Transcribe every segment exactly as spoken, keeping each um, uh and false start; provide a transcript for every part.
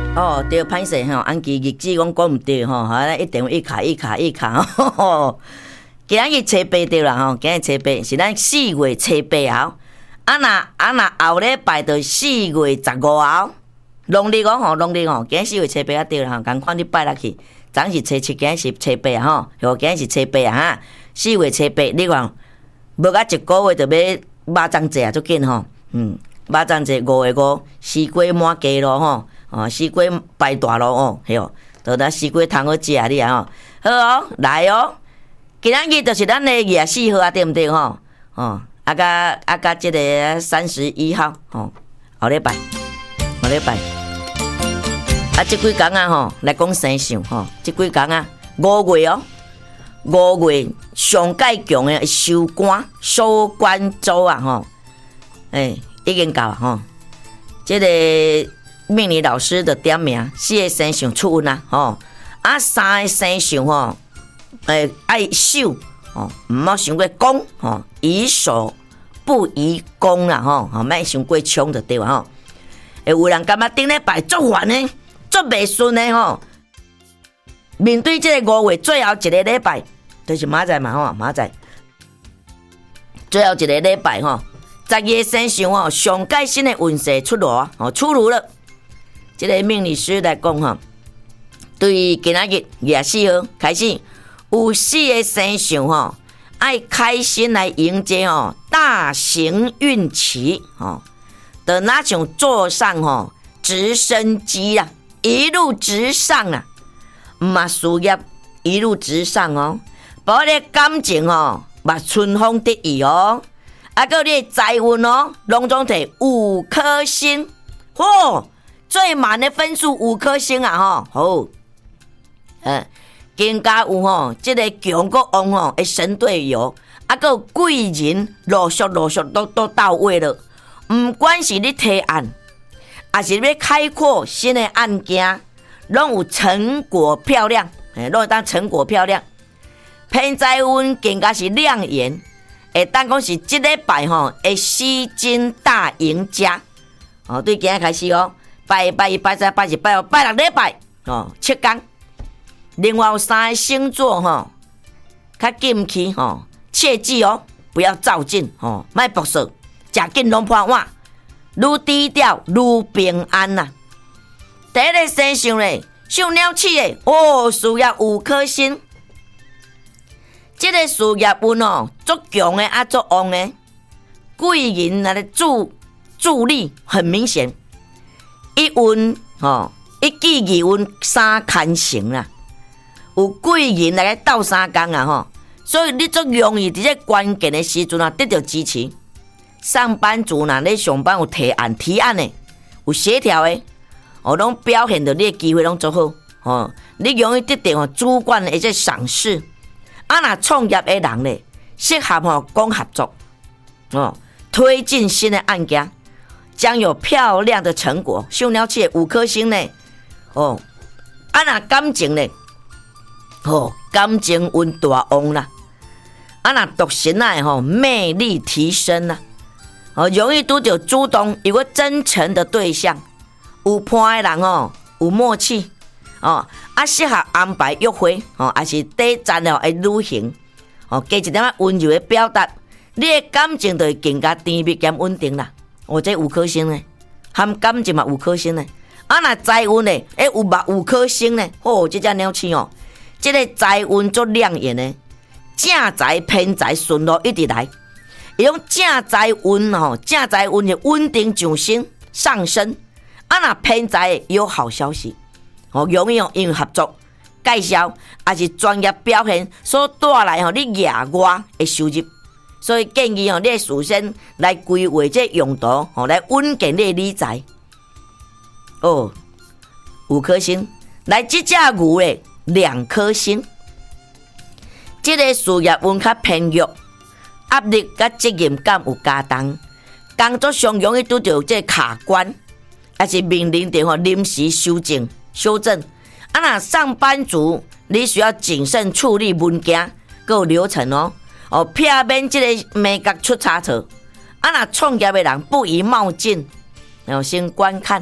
哦，对，歹势吼，安记日子讲讲毋对吼，好来一定一卡一卡一卡吼。今日初八对啦吼，今日初八是咱四月初八后，啊那啊那后礼拜就四月十五后，农历讲吼，农历吼，今日四月初八啊对啦吼，共款你拜落去，昨是初七，今日是初八吼，吼今日是初八啊哈，四月初八，你看无甲一个月就要肉粽节啊，足紧吼，嗯，肉粽节五月五，西瓜满街咯吼。哦，西瓜摆大咯哦，嘿哦，都咱西瓜通好食你啊吼，好哦，来哦，今仔日就是咱的廿四号啊，对毋对吼？哦，啊甲啊甲即个三十一号，吼，后礼拜，后礼拜，啊，即几工啊吼，来讲生肖吼，即几工啊，五月哦，五月上介强的收官收官周啊吼，诶、欸，已经到啊吼，即、这个。命理老师的点名，四个生肖出运啊，吼啊三个生肖吼，诶爱守哦，毋好伤过攻吼，宜守不宜攻啦吼，吼莫伤过冲就对啊吼。诶，有人感觉顶礼拜足烦呢，足袂顺呢吼。面对这个五月最后一个礼拜，就是明仔嘛吼，明仔最后一个礼拜吼，十二个生肖吼上界新的运势出炉啊，哦出炉了。这个命理师来讲哈，对今仔日廿四号开始，有四个生肖哈，爱开心来迎接哦大型运气哦的那种坐上哦直升机啦，一路直上啦，嘛事业一路直上哦，包括你感情哦嘛春风得意哦，啊个你财运哦，拢总摕五颗星，嚯！最满的分数五颗星啊！吼，好，嗯，更加有吼，这个强国王吼的神队友，啊个贵人陆续陆续都都到位了。唔管是你提案，还是要开阔新的案件，拢有成果漂亮，诶，拢会当成果漂亮。偏财运更加是亮眼，会当讲是这礼拜吼的吸金大赢家。哦，对，今日开始哦。拜一拜一拜三拜四拜五拜六礼拜哦，七天。另外有三个星座吼，较禁气吼，切记哦，不要照进哦，莫搏说，食紧拢破碗，愈低调愈平安呐、啊。第一个生肖咧，属鸟鼠的哦，事业五颗星，这个事业运哦，足强的啊，足旺的，贵人来助助力很明显。一运吼，一季二运三堪成啦，有贵人来个斗三工啊吼，所以你足容易伫这关键的时阵啊得到支持。上班族若咧上班有提案提案的，有协调的，哦，拢表现到你的机会拢足好，哦，你容易得到主管的一些赏识。啊，若创业的人咧，适合吼讲合作，哦，推进新的案件。将有漂亮的成果，属鸟鼠五颗星呢。哦，啊那感情呢？哦，感情运大旺啦。啊那独身啊吼，魅力提升啦。哦，容易拄到主动有个真诚的对象，有伴的人哦，有默契哦，啊适合安排约会哦，还是短暂的的旅行哦，加一点仔温柔的表达，你的感情就会更加甜蜜兼稳定啦。哦，这五颗星呢，含感情嘛五颗星呢，啊那财运呢，诶有嘛五颗星呢，哦，这只鸟鼠哦，这个财运足亮眼呢，正财偏财顺路一直来，伊用正财运哦，正财运的稳定上升上升，啊那偏财有好消息，哦，容易用因合作介绍，还是专业表现所带来吼，你额外的收入。所以建议哦，你首先来规划这用途，哦，来稳健你的理财。哦，五颗星，来这只牛诶，两颗星。这个事业运较偏弱，压力甲责任感有加重，工作上容易拄到这卡关，还是面临着吼临时修正修正。啊，那上班族你需要谨慎处理文件，还有流程哦。哦，避免这个美角出差错。啊，那创业的人不宜冒进，然后先观看，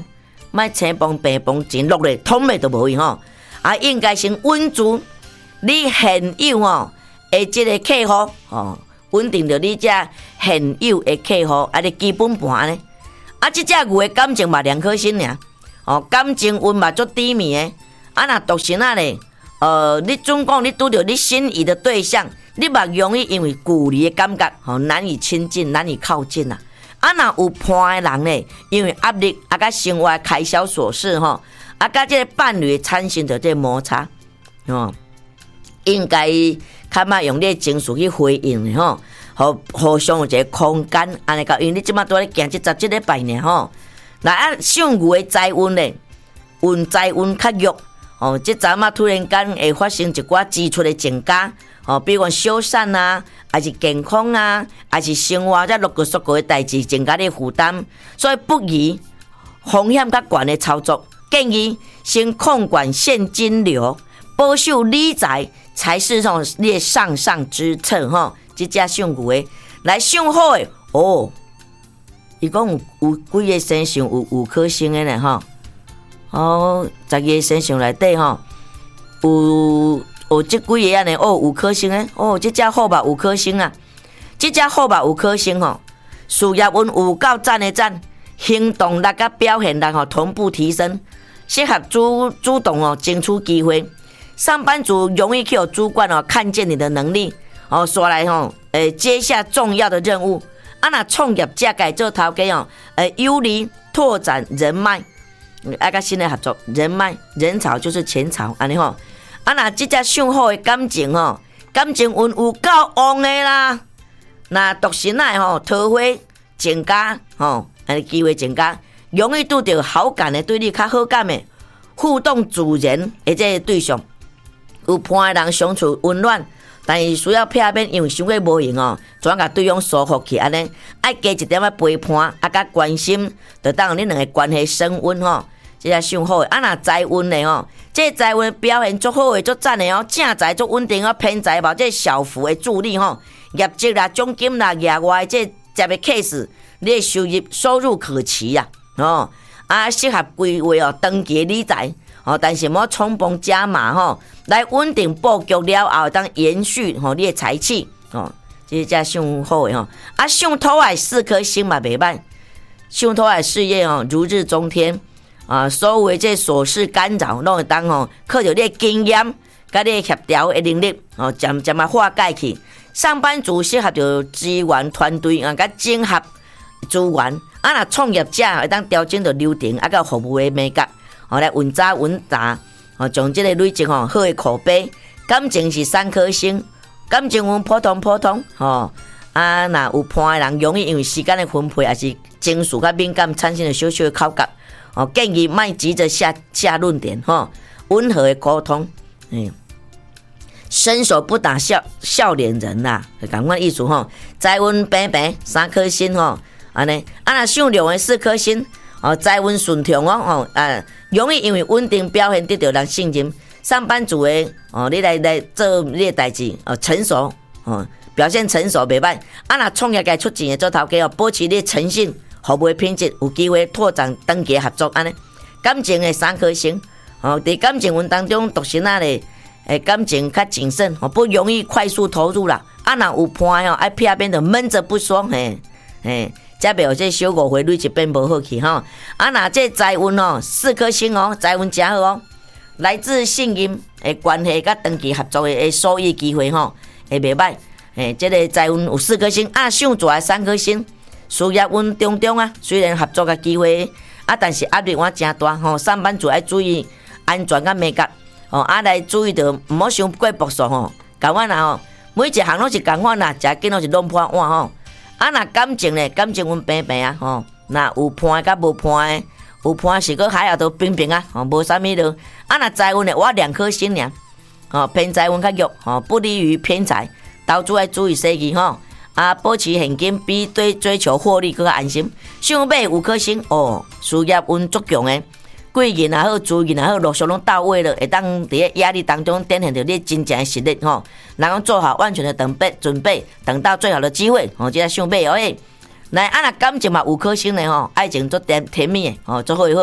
莫青崩白崩钱落来，通袂都无用吼。啊，应该先稳住你现有吼的即个客户吼，稳定着你遮现有的客户，啊，你基本盘呢？啊，即只牛的感情嘛两颗心尔，哦，感情运嘛足低迷的。啊，若独身啊咧，呃，你总讲你拄着你心仪的对象，你嘛容易因为距离的感觉，吼、哦、难以亲近，难以靠近啊。啊，若有伴的人咧，因为压力啊，甲生活开销琐事吼。啊，甲即个伴侣产生着即个摩擦，吼，应该较莫用你情绪去回应的吼，互互相有一个空间，安尼甲，因为你即马拄咧行即十即礼拜呢吼，来啊，属牛的财运咧，运财运较弱，哦，即阵啊突然间会发生一寡支出的增加，哦，比如讲小产啊，还是健康啊，还是生活则陆续续的代志增加你负担，所以不宜风险较悬的操作。建议先控管现金流，保守理财才是种你的上上之策吼。即只上牛的来上好的哦，伊讲有有几个生肖有五颗星的呢吼。哦，十个生肖内底吼有有即几个安尼哦，五颗星的哦，即只好吧五颗星啊，即只好吧五颗星吼，事业运有够赞的赞，行动力甲表现力吼同步提升。适合主主动哦，争取机会。上班族容易去有主管哦看见你的能力哦，说来吼，诶，接下重要的任务。啊，那创业者改做头家哦，诶，有利拓展人脉，啊，甲新的合作，人脉人潮就是钱潮，安尼吼。啊，那即只上好的感情吼，感情运有够旺的啦。那独身爱吼，桃花增加吼，安尼机会增加。容易拄到好感的，对你较好感的，互动自然的这个对象，有伴的人相处温暖，但是需要避免因为伤过无用哦，转甲对方疏忽去安尼，爱加一点仔陪伴，啊甲关心，就当你两个关系升温吼，这才上好的。啊，若财运的吼，这财运表现足好的，足赞的哦，正财足稳定哦，偏财无这小幅的助力吼，业绩啦、奖金啦、业外这接的 case， 你的收入收入可期呀、啊。哦，啊，适合规划哦，长期理财哦，但是莫冲动加码吼，来稳定布局了后，当延续吼你的财气哦，这才上好的吼。啊，上土的四颗星嘛袂歹，上土的事业哦如日中天啊，所有的这琐事干扰，拢会当吼靠着你的经验，甲你的协调的能力哦，渐渐啊化解去。上班族适合着资源团队啊，甲整合资源。啊，若创业者会当调整到流程，啊，甲服务的美感，哦，来稳扎稳打，哦，将这个累积吼好的口碑。感情是三颗星，感情运普通普通，吼、哦，啊，若有伴的人容易因为时间的分配，还是情绪较敏感，产生了小小的口角，哦，建议莫急着下下论点，吼、哦，温和的沟通，嗯。伸手不打笑笑脸人啦、啊，赶快意思吼，财运平平三颗星吼。安尼，啊，若上六的四颗星，哦，财运顺畅哦，哦，啊，容易因为稳定表现得到人信任。上班族的哦，你来来做你的代志，哦，成熟，哦，表现成熟袂歹。啊，若创业该出钱的做头家哦，保持你的诚信，服务的品质，有机会拓展长期合作。安尼，感情的三颗星，哦，在感情运当中，独身啊咧，诶，感情较谨慎，哦，不容易快速投入啦。啊，若有伴哦，爱偏边就闷着不说，嘿，嘿。才袂有这小误会累一变无好去吼。啊，那这财运哦，四颗星哦，财运真好哦。来自信任的关系甲长期合作的收益机会吼，会袂歹。诶，这个财运有四颗星，啊，上座的三颗星，事业运中中啊。虽然合作的机会啊，但是压力我真大吼。上班族要注意安全甲美感哦，啊来注意着毋好伤过步数吼。共阮啊吼，每一项拢是共款啦，食紧拢是弄破碗吼。啊，若感情咧，感情阮平平啊，吼，若有伴甲无伴的，有伴是个海后都平平啊，吼，无啥物咯。啊，若财运咧，我两颗星尔，吼，偏财运较弱，吼，不利于偏财，投资要注意小心吼。啊，保持现金比对追求获利更加安心。上尾五颗星哦，事业运足强的，贵人也好，资源也好，陆续拢到位了，会当伫压力当中展现着你真正的实力吼。然后做好万全的准备，准备等到最好的机会，哦，这个上尾哦诶。来，啊那感情嘛五颗星的吼，爱情足甜甜蜜的，哦，足好好。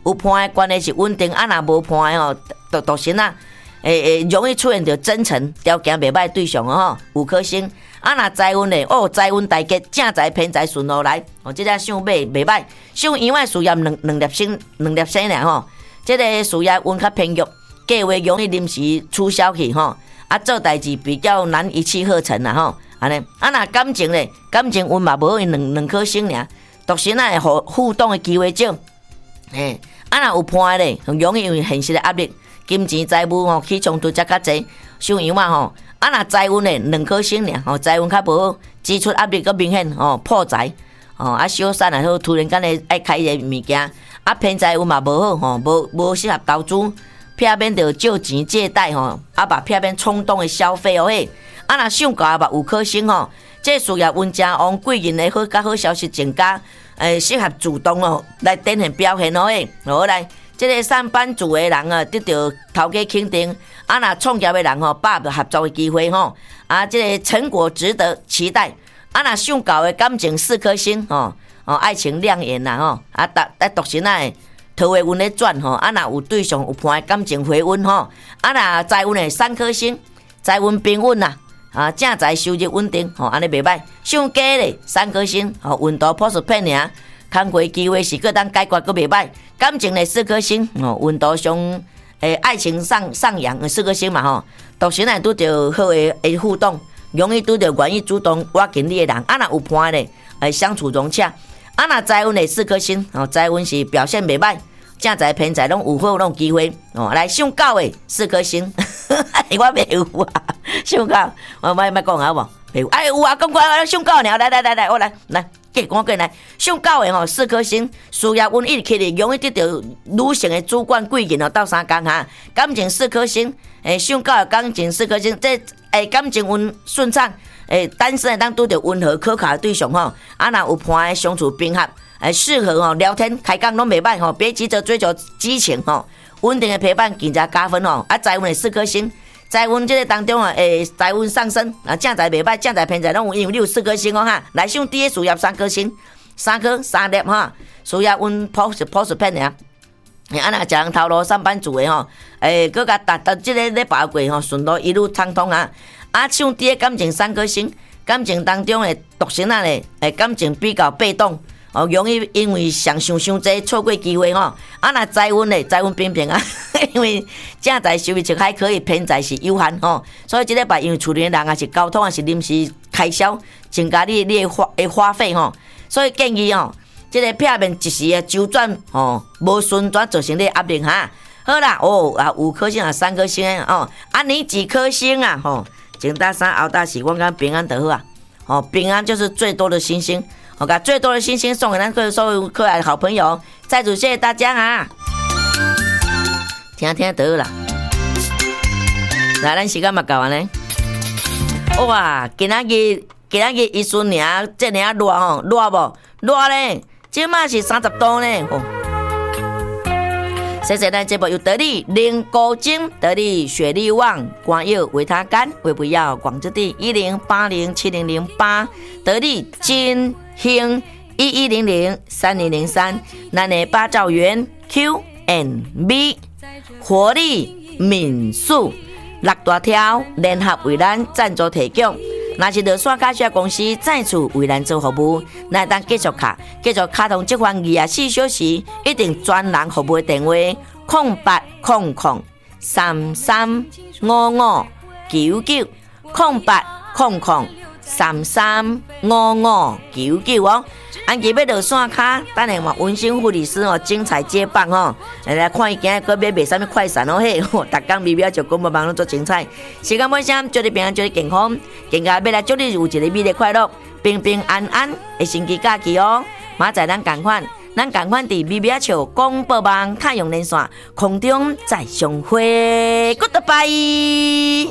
有伴的关系是稳定，啊若无伴的吼，独独身啊，诶诶，容易出现着真诚、条件袂歹对象哦，五颗星。啊若财运咧，哦，财运大吉，正财偏财顺路来，哦，即个相尾袂歹，相因为事业两两粒星，两粒星俩吼，即个事业运较偏弱，计划容易临时取消去吼，啊，做代志比较难一气呵成啦吼，安尼，啊若感情咧，感情运嘛无好，两两颗星俩，独身啊互互动的机会少，嘿，啊若有伴咧，容易因为现实的压力，金钱财务吼起冲突则较济，相因嘛吼。啊，若财运咧两颗星尔，吼财运较无好，支出压力较明显，吼破财，吼啊小散啊，好突然间咧爱开一个物件，啊偏财运嘛无好，吼无无适合投资，偏免着借钱借贷吼，啊把偏免冲动的消费哦嘿，啊若想搞吧有颗星吼，这事业运正旺，贵人的好甲好消息增加，诶适合主动哦来展现表现哦嘿，好来。即个上班族的人啊，得到头家肯定；啊，若创业的人吼，把握合作的机会吼，啊，即个成果值得期待。啊，若想搞的感情四颗星吼，哦，爱情亮眼啦吼，啊，独啊独身啊，桃花运咧转吼，啊，若有对象有伴的感情回温吼，啊，若财运的三颗星，财运平稳啦，啊，正财收入稳定吼，安尼袂歹。想家咧三颗星，吼，运道破数片尔。工作机会是个当解决个袂歹，感情的四颗星哦，运道上诶爱情上上扬四颗星嘛吼，独身来拄着好诶诶互动，容易拄着愿意主动挖近你诶人，啊若有伴咧，诶相处融洽，啊若财运的四颗星哦，财运是表现袂歹，正财偏财拢有好拢有机会哦，来上狗诶四颗星，我袂有啊，上狗我莫莫讲好无？袂有，哎有啊，讲我上狗尔，来来来来，我来来。给我过来，上九的吼四颗星，事业运一直起哩，容易得到女性的主管贵人哦，斗相共哈。感情四颗星，诶，上九的感情四颗星，这诶感情运顺畅，诶单身的当拄着温和可靠的对象吼，啊若有伴的相处平和，诶适合吼聊天开讲拢袂歹吼，别急着追求激情吼，稳定的陪伴更加加分吼。啊，财运的四颗星。财运这个当中啊，诶，财运上升啊，正财袂歹，正财偏财拢有，因为你有四颗星哦哈。来上第一事业三颗星，三颗三粒哈，事业运破是破是偏尔。啊，若食人头路上班族的吼，诶，佮甲达达这个礼拜过吼，顺路一路畅通啊。啊，上第一感情三颗星，感情当中的独身啊咧，诶，感情比较被动。哦，容易因为想想伤济错过机会吼。啊，若财运咧，财运平平啊，因为正财收入就还可以，偏财是有限吼。所以即礼拜因为厝里人啊是交通啊是临时开销，增加你你的花的花费吼。所以建议吼，即个片面一时的周转吼，无顺转造成你压力哈。好啦，哦啊五颗星啊三颗星哦，啊你几颗星啊吼？前大三后大四，我讲平安就好啊。哦，平安就是最多的星星。我把最多的星星送给咱所有可爱的好朋友，再次谢谢大家哈！听听得啦，来，咱时间嘛到完咧。哇，今仔日今仔日一瞬尔，这尔热吼，热无？热咧，即马是三十度呢。吼、哦，谢谢咱节目有得力零高精，得力雪力旺，光佑维他干，胃不要广之地一零八零七零零八，得力金。兴一一零零三零零三，咱的八兆元 Q and B 活力民宿六大条联合为咱赞助提供。若是着线卡车公司再次为咱做服务，咱当继续卡，继续卡通这款二十四小时一定专人服务的电话：空八空空三三五五九九空八空空。三三五五九九哦，安吉要落线卡，等下嘛温馨护理师哦，精彩接棒哦，来来看伊今日个要卖啥物快闪哦嘿，逐工微微就讲无忙拢做精彩，时间尾声，祝你平安，祝你健康，更加要来祝你有一个美丽快乐、平平安安的星期假期哦。马仔咱共款，咱共款伫微微笑广播网太阳连线空中再相会 ，Goodbye。